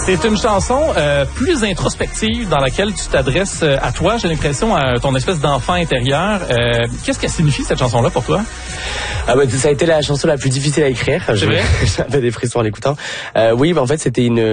C'est une chanson plus introspective dans laquelle tu t'adresses à toi. J'ai l'impression à ton espèce d'enfant intérieur. Qu'est-ce que signifie cette chanson-là pour toi? Ah bah, ça a été la chanson la plus difficile à écrire. J'avais des frissons en l'écoutant. Oui, bah en fait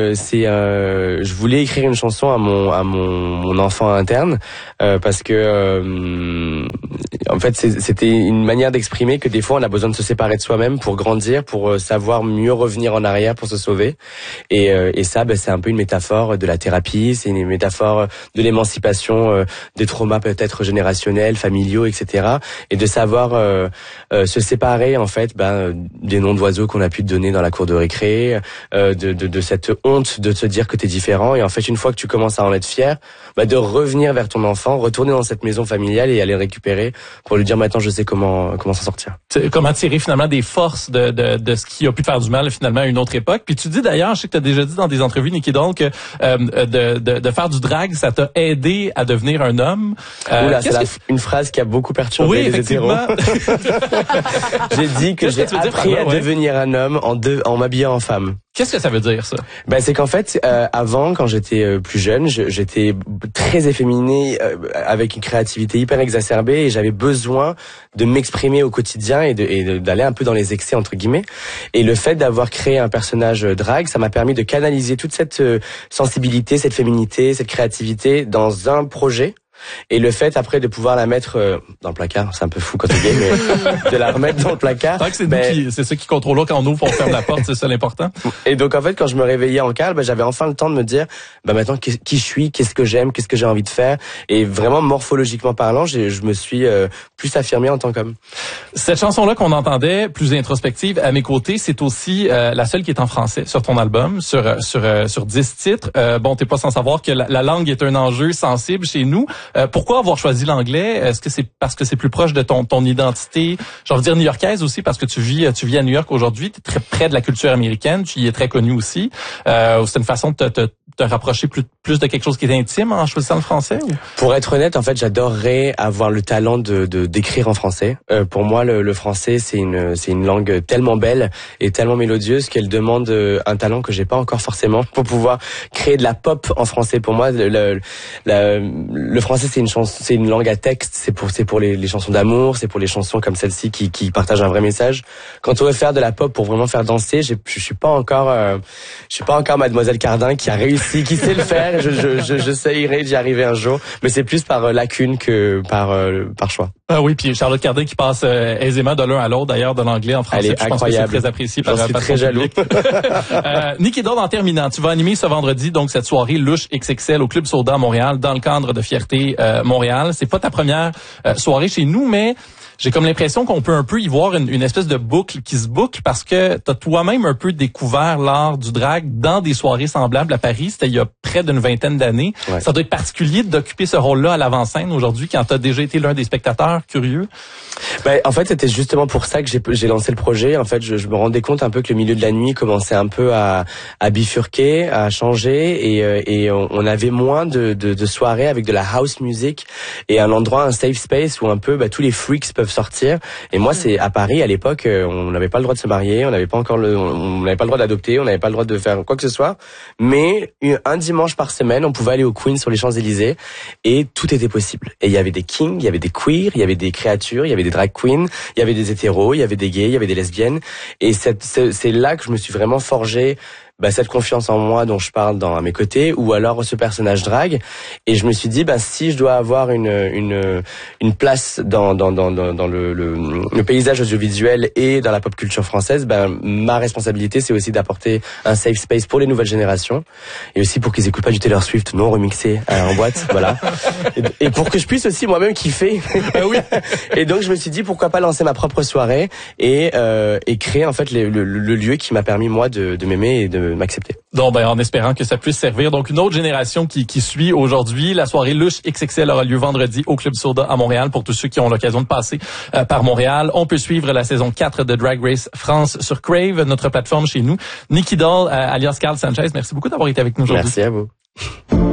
je voulais écrire une chanson à mon enfant interne parce que en fait c'était une manière d'exprimer que des fois on a besoin de se séparer de soi-même pour grandir, pour savoir mieux revenir en arrière pour se sauver. Et ça, bah, c'est un peu une métaphore de la thérapie, c'est une métaphore de l'émancipation des traumas peut-être générationnels, familiaux, etc. Et de savoir se séparer en fait des noms d'oiseaux qu'on a pu te donner dans la cour de récré, de cette honte de te dire que t'es différent. Et en fait, une fois que tu commences à en être fier, de revenir vers ton enfant, retourner dans cette maison familiale et aller le récupérer pour lui dire maintenant je sais comment s'en sortir. Comment tirer finalement des forces de ce qui a pu te faire du mal finalement à une autre époque. Puis tu dis d'ailleurs, je sais que tu as déjà dit dans des entrevues, Nicky Doll, que de faire du drag, ça t'a aidé à devenir un homme. Oula, c'est une phrase qui a beaucoup perturbé les hétéros. J'ai dit que j'ai appris à devenir un homme en m'habillant en femme. Qu'est-ce que ça veut dire, ça? C'est qu'en fait, avant, quand j'étais plus jeune, j'étais très efféminé, avec une créativité hyper exacerbée, et j'avais besoin de m'exprimer au quotidien et d'aller un peu dans les excès, entre guillemets. Et le fait d'avoir créé un personnage drag, ça m'a permis de canaliser toute cette sensibilité, cette féminité, cette créativité dans un projet. Et le fait après de pouvoir la mettre dans le placard, c'est un peu fou quand tu gay, mais de la remettre dans le placard. Tant que c'est ceux qui contrôlent quand on ouvre, on ferme la porte, c'est ça l'important. Et donc en fait, quand je me réveillais en cale, j'avais enfin le temps de me dire, maintenant qui je suis, qu'est-ce que j'aime, qu'est-ce que j'ai envie de faire. Et vraiment morphologiquement parlant, je me suis plus affirmé en tant qu'homme. Cette chanson-là qu'on entendait, plus introspective, à mes côtés, c'est aussi la seule qui est en français sur ton album, sur 10 titres. T'es pas sans savoir que la langue est un enjeu sensible chez nous. Pourquoi avoir choisi l'anglais? Est-ce que c'est parce que c'est plus proche de ton identité, j'ai envie de dire new-yorkaise aussi, parce que tu vis à New York aujourd'hui, tu es très près de la culture américaine, tu y es très connu aussi. C'est une façon de te rapprocher plus de quelque chose qui est intime en choisissant le français? Ou? Pour être honnête, en fait, j'adorerais avoir le talent d'écrire en français. Pour moi, le français, c'est une langue tellement belle et tellement mélodieuse qu'elle demande un talent que j'ai pas encore forcément pour pouvoir créer de la pop en français. Pour moi, le français, c'est une langue à texte. C'est pour les chansons d'amour, c'est pour les chansons comme celle-ci qui partagent un vrai message. Quand on veut faire de la pop pour vraiment faire danser, je suis pas encore Mademoiselle Cardin qui a réussi, qui sait le faire. J'essayerai d'y arriver un jour, mais c'est plus par lacune que par choix. Ah oui, puis Charlotte Cardin qui passe aisément de l'un à l'autre d'ailleurs de l'anglais en français. Elle est incroyable. Je pense que c'est très apprécié par son très jaloux. Nicky Doll, en terminant, tu vas animer ce vendredi donc cette soirée louche XXL au Club Soda à Montréal dans le cadre de Fierté Montréal. C'est pas ta première soirée chez nous, mais j'ai comme l'impression qu'on peut un peu y voir une espèce de boucle qui se boucle parce que t'as toi-même un peu découvert l'art du drag dans des soirées semblables à Paris. C'était il y a près d'une vingtaine d'années. Ouais. Ça doit être particulier d'occuper ce rôle-là à l'avant-scène aujourd'hui quand t'as déjà été l'un des spectateurs curieux. En fait, c'était justement pour ça que j'ai lancé le projet. En fait, je me rendais compte un peu que le milieu de la nuit commençait un peu à bifurquer, à changer, et on avait moins de soirées avec de la house music et un endroit, un safe space où un peu tous les freaks peuvent sortir. Et moi, c'est à Paris à l'époque, on n'avait pas le droit de se marier, on n'avait pas encore on n'avait pas le droit d'adopter, on n'avait pas le droit de faire quoi que ce soit. Mais un dimanche par semaine, on pouvait aller au Queen sur les Champs-Élysées et tout était possible. Et il y avait des kings, il y avait des queers, il y avait des créatures, il y avait des drag queens, il y avait des hétéros, il y avait des gays, il y avait des lesbiennes. Et c'est là que je me suis vraiment forgé cette confiance en moi dont je parle à mes côtés, ou alors ce personnage drag. Et je me suis dit, si je dois avoir une place dans le paysage audiovisuel et dans la pop culture française, ma responsabilité, c'est aussi d'apporter un safe space pour les nouvelles générations, et aussi pour qu'ils écoutent pas du Taylor Swift non remixé en boîte, voilà. Et pour que je puisse aussi moi-même kiffer. Oui. Et donc je me suis dit, pourquoi pas lancer ma propre soirée et créer en fait le lieu qui m'a permis moi de m'aimer et de m'accepter. Donc, en espérant que ça puisse servir. Donc, une autre génération qui suit aujourd'hui. La soirée louche XXL aura lieu vendredi au Club Soda à Montréal pour tous ceux qui ont l'occasion de passer par Montréal. On peut suivre la saison 4 de Drag Race France sur Crave, notre plateforme chez nous. Nicky Doll, alias Carl Sanchez, merci beaucoup d'avoir été avec nous aujourd'hui. Merci à vous.